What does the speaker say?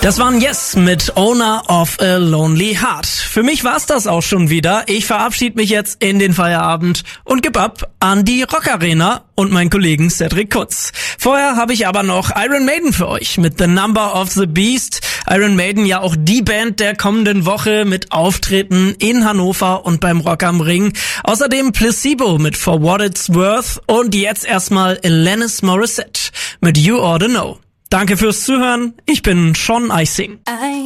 Das waren Yes mit Owner of a Lonely Heart. Für mich war's das auch schon wieder. Ich verabschiede mich jetzt in den Feierabend und gebe ab an die Rock Arena und meinen Kollegen Cedric Kutz. Vorher habe ich aber noch Iron Maiden für euch mit The Number of the Beast. Iron Maiden ja auch die Band der kommenden Woche mit Auftritten in Hannover und beim Rock am Ring. Außerdem Placebo mit For What It's Worth und jetzt erstmal Alanis Morissette mit You Oughta Know. Danke fürs Zuhören. Ich bin Sean Eising.